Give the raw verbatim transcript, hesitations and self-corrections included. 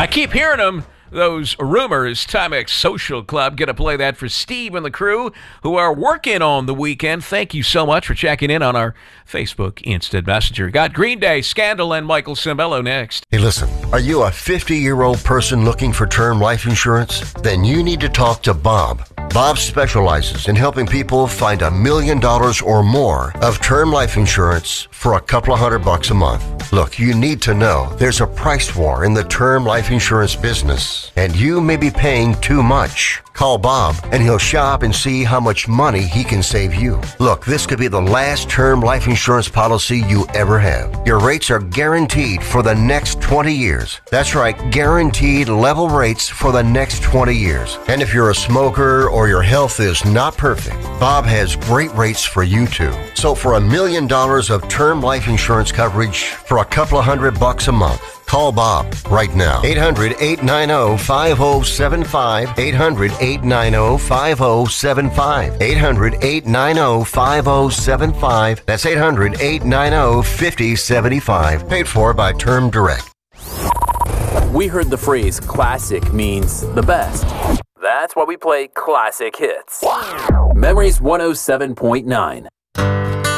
I keep hearing them. Those rumors. Timex Social Club. Gonna play that for Steve and the crew who are working on the weekend. Thank you so much for checking in on our Facebook Instant Messenger. Got Green Day, Scandal, and Michael Cimbello next. Hey, listen, are you a fifty-year-old person looking for term life insurance? Then you need to talk to Bob. Bob specializes in helping people find a million dollars or more of term life insurance for a couple of hundred bucks a month. Look, you need to know there's a price war in the term life insurance business, and you may be paying too much. Call Bob, and he'll shop and see how much money he can save you. Look, this could be the last term life insurance policy you ever have. Your rates are guaranteed for the next twenty years. That's right, guaranteed level rates for the next twenty years. And if you're a smoker or your health is not perfect, Bob has great rates for you too. So for a million dollars of term life insurance coverage for a couple of hundred bucks a month, call Bob right now. eight hundred, eight nine zero, five zero seven five. eight hundred, eight nine zero, five zero seven five. eight hundred, eight nine zero, five zero seven five. That's eight hundred, eight nine zero, five zero seven five. Paid for by Term Direct. We heard the phrase classic means the best. That's why we play classic hits. Memories one oh seven point nine.